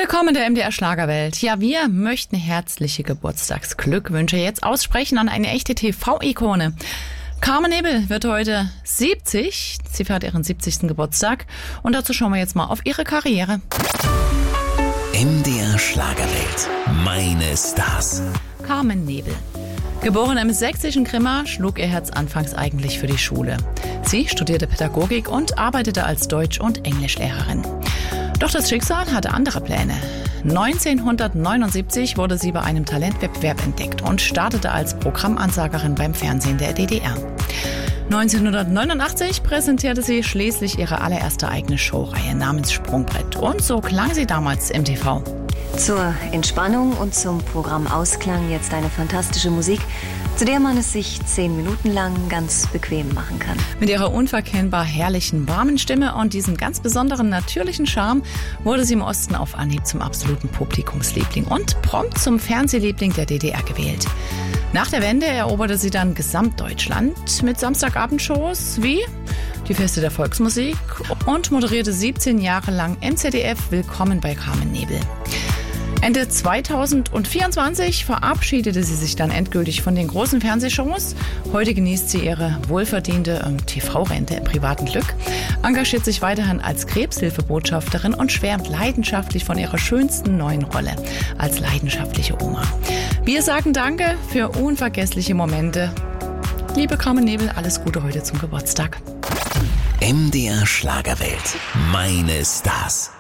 Willkommen in der MDR Schlagerwelt. Ja, wir möchten herzliche Geburtstagsglückwünsche jetzt aussprechen an eine echte TV-Ikone. Carmen Nebel wird heute 70. Sie feiert ihren 70. Geburtstag. Und dazu schauen wir jetzt mal auf ihre Karriere. MDR Schlagerwelt. Meine Stars. Carmen Nebel. Geboren im sächsischen Grimma, schlug ihr Herz anfangs eigentlich für die Schule. Sie studierte Pädagogik und arbeitete als Deutsch- und Englischlehrerin. Doch das Schicksal hatte andere Pläne. 1979 wurde sie bei einem Talentwettbewerb entdeckt und startete als Programmansagerin beim Fernsehen der DDR. 1989 präsentierte sie schließlich ihre allererste eigene Showreihe namens Sprungbrett. Und so klang sie damals im TV. Zur Entspannung und zum Programmausklang jetzt eine fantastische Musik, zu der man es sich 10 Minuten lang ganz bequem machen kann. Mit ihrer unverkennbar herrlichen, warmen Stimme und diesem ganz besonderen natürlichen Charme wurde sie im Osten auf Anhieb zum absoluten Publikumsliebling und prompt zum Fernsehliebling der DDR gewählt. Nach der Wende eroberte sie dann Gesamtdeutschland mit Samstagabendshows wie die Feste der Volksmusik und moderierte 17 Jahre lang im ZDF Willkommen bei Carmen Nebel. Ende 2024 verabschiedete sie sich dann endgültig von den großen Fernsehshows. Heute genießt sie ihre wohlverdiente TV-Rente im privaten Glück, engagiert sich weiterhin als Krebshilfebotschafterin und schwärmt leidenschaftlich von ihrer schönsten neuen Rolle als leidenschaftliche Oma. Wir sagen Danke für unvergessliche Momente. Liebe Carmen Nebel, alles Gute heute zum Geburtstag. MDR Schlagerwelt. Meine Stars.